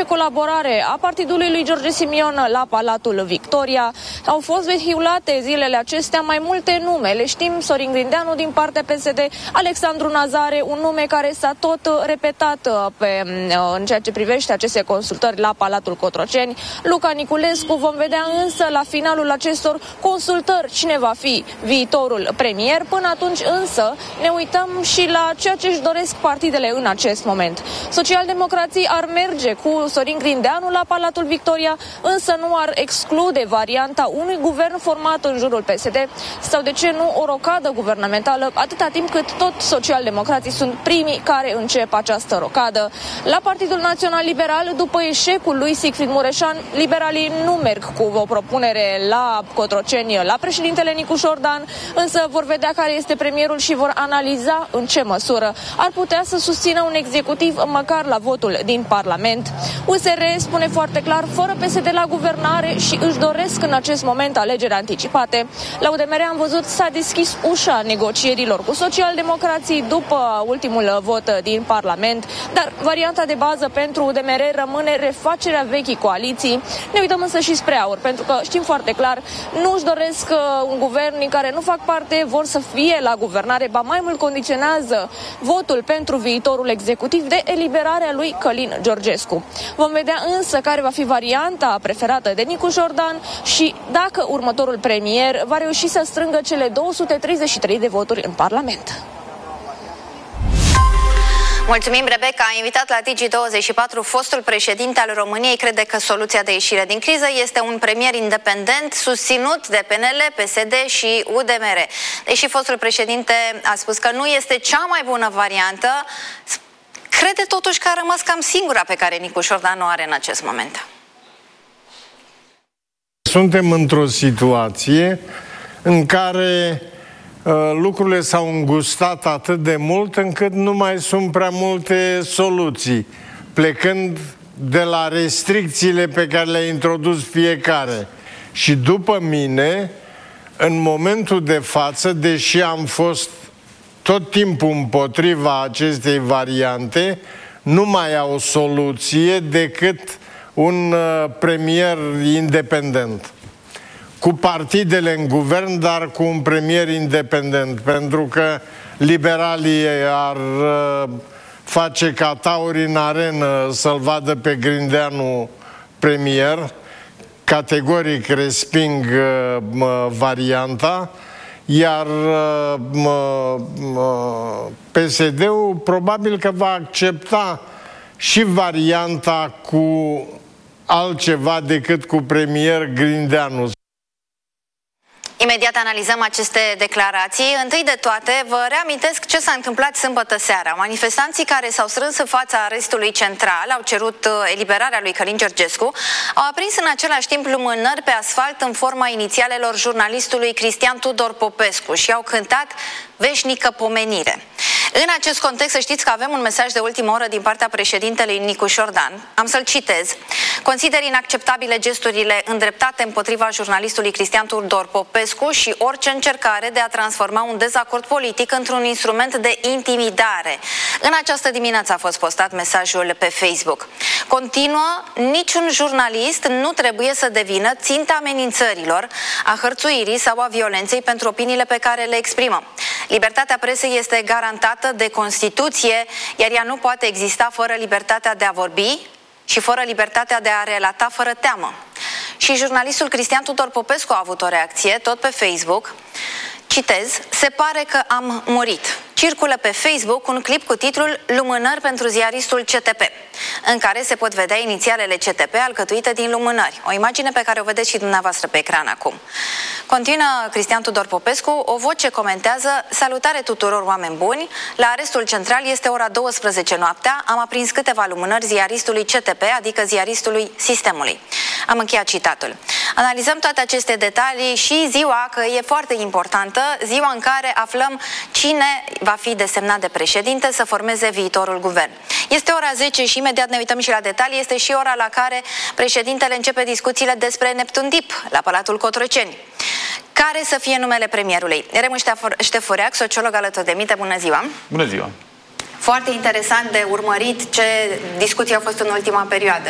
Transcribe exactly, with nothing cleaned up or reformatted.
face colaborare a partidului lui George Simion la Palatul Victoria. Au fost vehilate zilele acestea mai multe nume. Le știm: Sorin Grindeanu din partea P S D, Alexandru Nazare, un nume care s-a tot repetat pe, în ceea ce privește aceste consultări la Palatul Cotroceni, Luca Niculescu. Vom vedea însă la finalul acestor consultări cine va fi viitorul premier. Până atunci însă ne uităm și la ceea ce își doresc partidele în acest moment. Socialdemocrații ar merge cu Sorin Grindeanu la Palatul Victoria, însă nu ar exclude varianta unui guvern format în jurul P S D sau, de ce nu, o rocadă guvernamentală, atâta timp cât tot socialdemocrații sunt primii care încep această rocadă. La Partidul Național Liberal, după eșecul lui Sigfrid Mureșan, liberalii nu merg cu o propunere la Cotroceni la președintele Nicu Șordan, însă vor vedea care este premierul și vor analiza în ce măsură ar putea să susțină un executiv măcar la votul din Parlament. U S R spune foarte clar: fără P S D la guvernare, și își doresc în acest moment alegeri anticipate. La U D M R am văzut s-a deschis ușa negocierilor cu socialdemocrații după ultimul vot din Parlament, dar varianta de bază pentru U D M R rămâne refacerea vechii coaliții. Ne uităm însă și spre AUR, pentru că știm foarte clar, nu își doresc un guvern din care nu fac parte, vor să fie la guvernare, ba mai mult condiționează votul pentru viitorul executiv de eliberarea lui Călin Georgescu. Vom vedea însă care va fi varianta preferată de Nicu Șordan și dacă următorul premier va reuși să strângă cele două sute treizeci și trei de voturi în Parlament. Mulțumim, Rebecca. A invitat la Digi douăzeci și patru fostul președinte al României. Crede că soluția de ieșire din criză este un premier independent susținut de P N L, P S D și U D M R. Deși fostul președinte a spus că nu este cea mai bună variantă, crede totuși că a rămas cam singura pe care Nicu Șordan o are în acest moment. Suntem într-o situație în care uh, lucrurile s-au îngustat atât de mult încât nu mai sunt prea multe soluții, plecând de la restricțiile pe care le-a introdus fiecare. Și după mine, în momentul de față, deși am fost tot timpul împotriva acestei variante, nu mai au o soluție decât un uh, premier independent. Cu partidele în guvern, dar cu un premier independent. Pentru că liberalii ar uh, face ca tauri în arenă să-l vadă pe Grindeanu premier. Categoric resping uh, varianta. Iar uh, uh, P S D-ul probabil că va accepta și varianta cu altceva decât cu premier Grindeanu. Imediat analizăm aceste declarații. Întâi de toate, vă reamintesc ce s-a întâmplat sâmbătă seara. Manifestanții care s-au strâns în fața arestului central, au cerut eliberarea lui Călin Georgescu, au aprins în același timp lumânări pe asfalt în forma inițialelor jurnalistului Cristian Tudor Popescu și au cântat veșnică pomenire. În acest context, să știți că avem un mesaj de ultimă oră din partea președintelui Nicu Șordan. Am să-l citez. Consider inacceptabile gesturile îndreptate împotriva jurnalistului Cristian Tudor Popescu și orice încercare de a transforma un dezacord politic într-un instrument de intimidare. În această dimineață a fost postat mesajul pe Facebook. Continuă, niciun jurnalist nu trebuie să devină ținta amenințărilor, a hărțuirii sau a violenței pentru opiniile pe care le exprimă. Libertatea presei este garantată de Constituție, iar ea nu poate exista fără libertatea de a vorbi și fără libertatea de a relata fără teamă. Și jurnalistul Cristian Tudor Popescu a avut o reacție, tot pe Facebook. Citez, se pare că am murit. Circulă pe Facebook un clip cu titlul Lumânări pentru ziaristul C T P, în care se pot vedea inițialele C T P alcătuite din lumânări. O imagine pe care o vedeți și dumneavoastră pe ecran acum. Continuă Cristian Tudor Popescu, o voce comentează: salutare tuturor oameni buni, la arestul central este ora douăsprezece noaptea, am aprins câteva lumânări ziaristului C T P, adică ziaristului Sistemului. Am încheiat citatul. Analizăm toate aceste detalii și ziua, că e foarte importantă, ziua în care aflăm cine va fi desemnat de președinte să formeze viitorul guvern. Este ora zece și imediat ne uităm și la detalii. Este și ora la care președintele începe discuțiile despre Neptun Deep la Palatul Cotroceni. Care să fie numele premierului? Remu Șteforeac, sociolog alături de mine. Bună ziua! Bună ziua! Foarte interesant de urmărit ce discuții au fost în ultima perioadă.